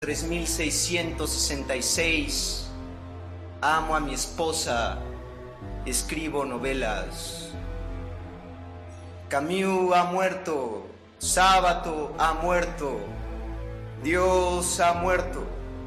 3666. Amo a mi esposa, escribo novelas. Camus ha muerto, Sábato ha muerto, Dios ha muerto.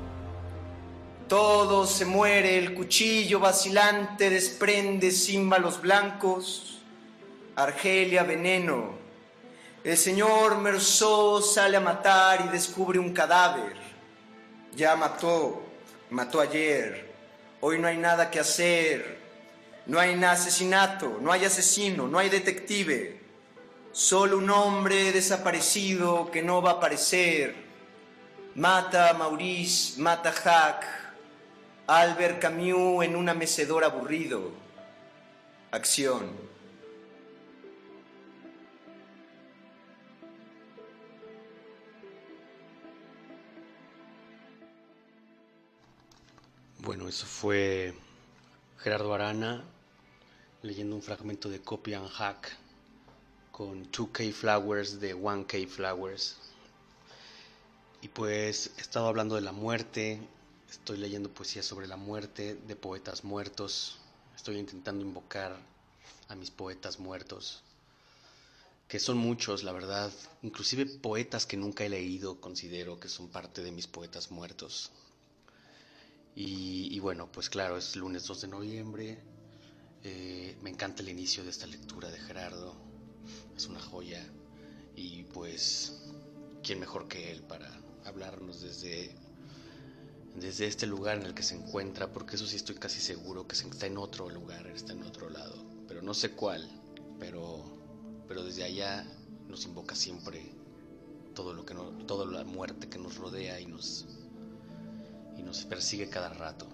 Todo se muere, el cuchillo vacilante desprende címbalos blancos. Argelia veneno. El señor Meursault sale a matar y descubre un cadáver. Ya mató ayer. Hoy no hay nada que hacer. No hay asesinato, no hay asesino, no hay detective. Solo un hombre desaparecido que no va a aparecer. Mata a Maurice, mata a Jacques. Albert Camus en una mecedora aburrido. Acción. Bueno, eso fue Gerardo Arana leyendo un fragmento de Copy and Hack con 2K Flowers de 1K Flowers. Y pues he estado hablando de la muerte, estoy leyendo poesía sobre la muerte, de poetas muertos, estoy intentando invocar a mis poetas muertos, que son muchos, la verdad, inclusive poetas que nunca he leído considero que son parte de mis poetas muertos. Y bueno, pues claro, es lunes 2 de noviembre, me encanta el inicio de esta lectura de Gerardo, es una joya, y pues, ¿quién mejor que él para hablarnos desde este lugar en el que se encuentra? Porque eso sí estoy casi seguro que está en otro lugar, está en otro lado, pero no sé cuál, pero desde allá nos invoca siempre toda la muerte que nos rodea y nos persigue cada rato.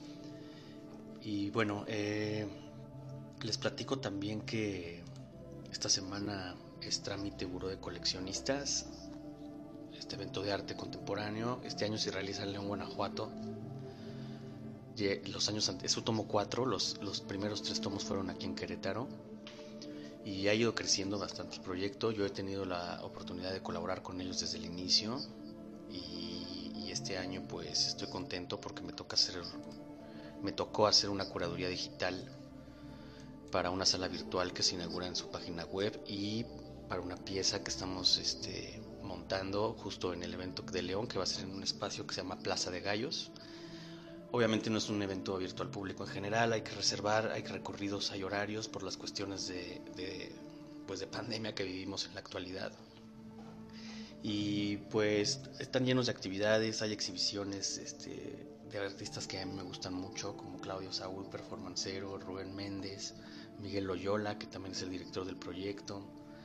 Y bueno, les platico también que esta semana es Trámite Buró de Coleccionistas, este evento de arte contemporáneo. Este año se realiza en León, Guanajuato. Los años antes, es su tomo 4, los primeros 3 tomos fueron aquí en Querétaro, y ha ido creciendo bastante el proyecto. Yo he tenido la oportunidad de colaborar con ellos desde el inicio, y este año pues estoy contento porque me tocó hacer una curaduría digital para una sala virtual que se inaugura en su página web, y para una pieza que estamos montando justo en el evento de León, que va a ser en un espacio que se llama Plaza de Gallos. Obviamente no es un evento abierto al público en general, hay que reservar, hay recorridos, hay horarios por las cuestiones de pandemia que vivimos en la actualidad. Y pues están llenos de actividades, hay exhibiciones de artistas que a mí me gustan mucho, como Claudio Saúl, performancero, Rubén Méndez, Miguel Loyola, que también es el director del proyecto,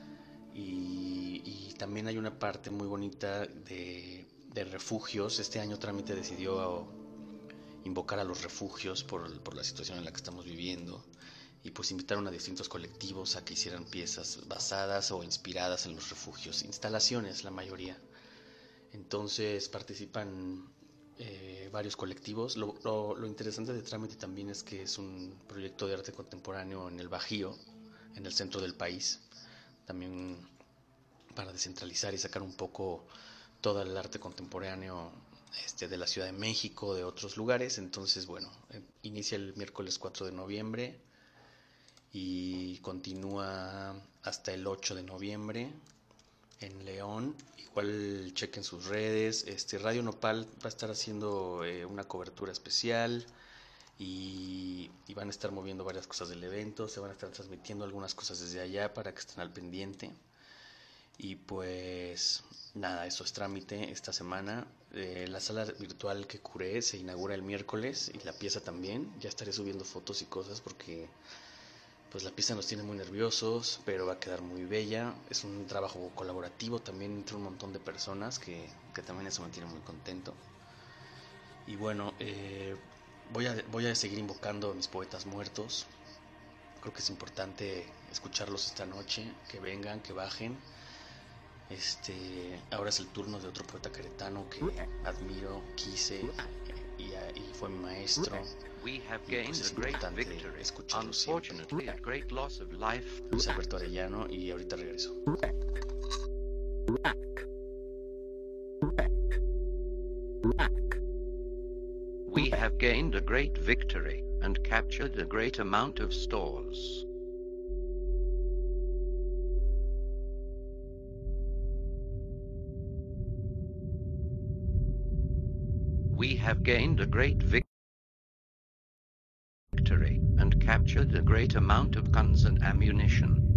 y también hay una parte muy bonita de refugios. Este año Trámite decidió invocar a los refugios por la situación en la que estamos viviendo, y pues invitaron a distintos colectivos a que hicieran piezas basadas o inspiradas en los refugios, instalaciones la mayoría. Entonces participan varios colectivos. Lo interesante de Trámite también es que es un proyecto de arte contemporáneo en el Bajío, en el centro del país, también para descentralizar y sacar un poco todo el arte contemporáneo de la Ciudad de México, de otros lugares. Entonces bueno, inicia el miércoles 4 de noviembre y continúa hasta el 8 de noviembre en León. Igual chequen sus redes. Radio Nopal va a estar haciendo una cobertura especial, y van a estar moviendo varias cosas del evento, se van a estar transmitiendo algunas cosas desde allá para que estén al pendiente. Y pues nada, eso es Trámite esta semana. La sala virtual que curé se inaugura el miércoles, y la pieza también. Ya estaré subiendo fotos y cosas porque pues la pieza nos tiene muy nerviosos, pero va a quedar muy bella. Es un trabajo colaborativo también entre un montón de personas que también eso me tiene muy contento. Y bueno, voy a seguir invocando a mis poetas muertos. Creo que es importante escucharlos esta noche, que vengan, que bajen. Ahora es el turno de otro poeta queretano que admiro, quise y fue mi maestro. We have Y pues gained es a great importante victory, escucharlo siempre. unfortunately at great loss of life. Luis Alberto Arellano, y ahorita regreso. Rack. We have gained a great victory and captured a great amount of stores. We have gained a great victory and captured a great amount of guns and ammunition.